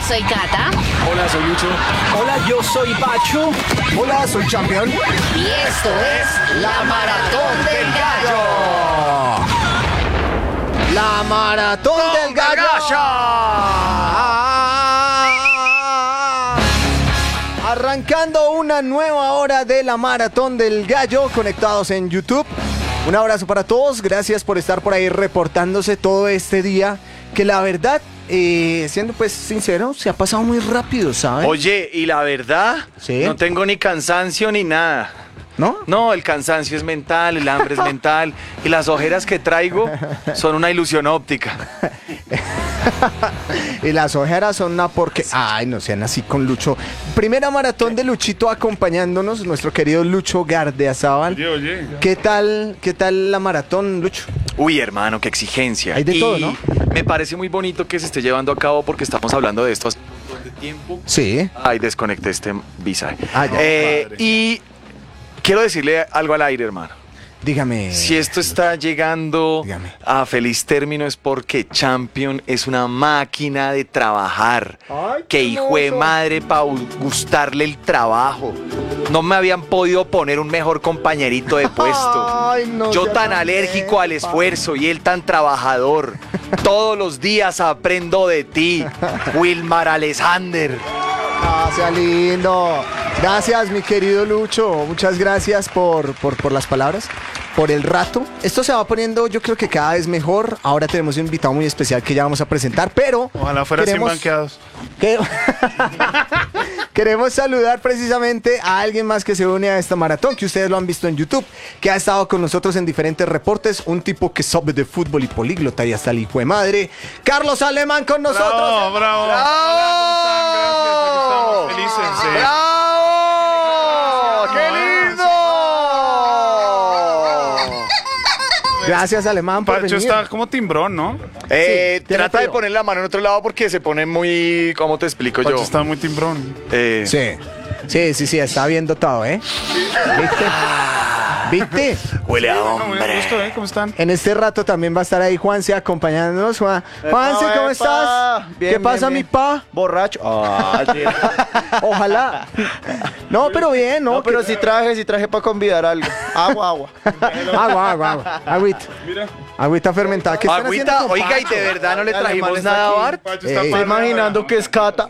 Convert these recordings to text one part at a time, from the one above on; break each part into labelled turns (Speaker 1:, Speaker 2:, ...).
Speaker 1: soy Cata.
Speaker 2: Hola, soy Lucho.
Speaker 3: Hola, yo soy Pacho.
Speaker 4: Hola, soy Champion.
Speaker 1: Y esto es La Maratón del Gallo.
Speaker 4: La Maratón del Gallo. Arrancando una nueva hora de La Maratón del Gallo, conectados en YouTube. Un abrazo para todos, gracias por estar por ahí reportándose todo este día, que la verdad, siendo pues sincero, se ha pasado muy rápido, ¿sabes?
Speaker 2: Oye, y la verdad,
Speaker 4: ¿Sí?
Speaker 2: no tengo ni cansancio ni nada.
Speaker 4: ¿No?
Speaker 2: No, el cansancio es mental, el hambre es mental y las ojeras que traigo son una ilusión óptica.
Speaker 4: Y las ojeras son una porque... Ay, no sean así con Lucho. Primera maratón de Luchito acompañándonos, nuestro querido Lucho Gardeazabal.
Speaker 5: Oye.
Speaker 4: ¿Qué tal la maratón, Lucho?
Speaker 2: Uy, hermano, qué exigencia.
Speaker 4: Hay de todo, ¿no?
Speaker 2: Me parece muy bonito que se esté llevando a cabo porque estamos hablando de esto hace un montón de tiempo.
Speaker 4: Sí.
Speaker 2: Ay, desconecté este visa.
Speaker 4: Ah, ya.
Speaker 2: Y quiero decirle algo al aire, hermano.
Speaker 4: Dígame.
Speaker 2: Si esto está llegando
Speaker 4: Dígame.
Speaker 2: a feliz término es porque Champion es una máquina de trabajar.
Speaker 4: Ay,
Speaker 2: Que
Speaker 4: qué
Speaker 2: hijo de
Speaker 4: hermoso.
Speaker 2: madre para gustarle el trabajo. No me habían podido poner un mejor compañerito de puesto.
Speaker 4: Ay, no
Speaker 2: Yo
Speaker 4: sea
Speaker 2: tan
Speaker 4: tan
Speaker 2: alérgico al
Speaker 4: lepa.
Speaker 2: esfuerzo y él tan trabajador. Todos los días aprendo de ti, Wilmar Alexander.
Speaker 4: Ah, sea lindo. Gracias, mi querido Lucho. Muchas gracias por las palabras, por el rato. Esto se va poniendo, yo creo que cada vez mejor. Ahora tenemos un invitado muy especial que ya vamos a presentar, pero...
Speaker 5: Ojalá fuera sin
Speaker 4: queremos-
Speaker 5: banqueados.
Speaker 4: que- Queremos saludar precisamente a alguien más que se une a esta maratón, que ustedes lo han visto en YouTube, que ha estado con nosotros en diferentes reportes, un tipo que sabe de fútbol y políglota y hasta el hijo de madre, Carlos Alemán con nosotros.
Speaker 5: Bravo, bravo.
Speaker 2: ¡Bravo!
Speaker 5: Hola, ¿cómo están? Gracias, aquí estamos felices. Sí.
Speaker 2: ¡Bravo! ¡Qué lindo!
Speaker 4: Gracias, Alemán, por
Speaker 5: Pacho
Speaker 4: venir.
Speaker 5: está como timbrón, ¿no?
Speaker 4: tiene
Speaker 2: Trata de
Speaker 4: frío.
Speaker 2: poner la mano en otro lado porque se pone muy... ¿Cómo te explico
Speaker 5: Pacho
Speaker 2: yo?
Speaker 5: está muy timbrón.
Speaker 4: Sí, está bien dotado, ¿eh? ¿Viste? ¿Viste?
Speaker 2: Huele a
Speaker 5: Muy
Speaker 2: hombre.
Speaker 5: gusto, ¿eh? ¿Cómo están?
Speaker 4: En este rato también va a estar ahí Juanse acompañándonos. Juanse, ¿cómo estás? ¿Qué pasa, mi pa?
Speaker 6: Borracho.
Speaker 4: Ojalá. No, pero bien, ¿no?
Speaker 6: No, pero sí traje para convidar algo. Agua.
Speaker 4: Agua. Agüita.
Speaker 5: Mira.
Speaker 4: Agüita fermentada. ¿Qué están
Speaker 2: Agüita,
Speaker 4: haciendo con
Speaker 2: oiga, y
Speaker 4: Pacho?
Speaker 2: de verdad no le
Speaker 6: El
Speaker 2: trajimos
Speaker 6: alemán está
Speaker 2: nada a
Speaker 6: aquí.
Speaker 2: Bart.
Speaker 5: Pacho
Speaker 4: Ey.
Speaker 5: está
Speaker 6: Estoy imaginando que es Cata.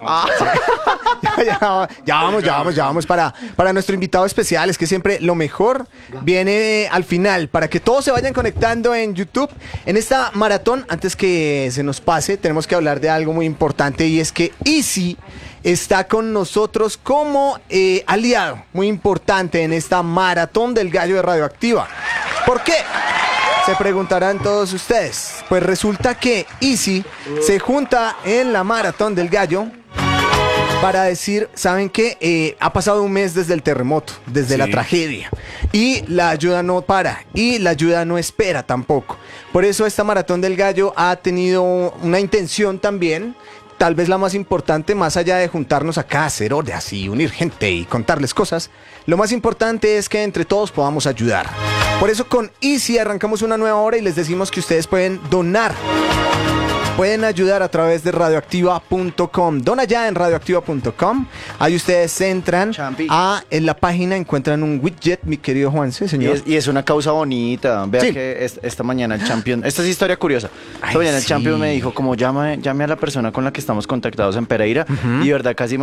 Speaker 4: Ya vamos para nuestro invitado especial. Es que siempre lo mejor viene al final, para que todos se vayan conectando en YouTube. En esta maratón, antes que se nos pase, tenemos que hablar de algo muy importante, y es que Easy está con nosotros como aliado muy importante en esta maratón del Gallo de Radioactiva. ¿Por qué? Se preguntarán todos ustedes. Pues resulta que Easy se junta en la maratón del Gallo para decir, ¿saben qué? Ha pasado un mes desde el terremoto, desde la tragedia, y la ayuda no para, y la ayuda no espera tampoco. Por eso esta maratón del Gallo ha tenido una intención también, tal vez la más importante, más allá de juntarnos acá, hacer horas y unir gente y contarles cosas. Lo más importante es que entre todos podamos ayudar. Por eso con Easy arrancamos una nueva hora y les decimos que ustedes pueden donar. Pueden ayudar a través de radioactiva.com. Dona ya en radioactiva.com. Ahí ustedes entran
Speaker 6: Champi.
Speaker 4: en la página, encuentran un widget, mi querido Juanse, señor.
Speaker 6: Y es una causa bonita. Vea
Speaker 4: Sí.
Speaker 6: que esta mañana el Champion. Esta es historia curiosa.
Speaker 4: Ay,
Speaker 6: Esta mañana el
Speaker 4: sí.
Speaker 6: Champion me dijo, como llame a la persona con la que estamos contactados en Pereira. Y verdad, casi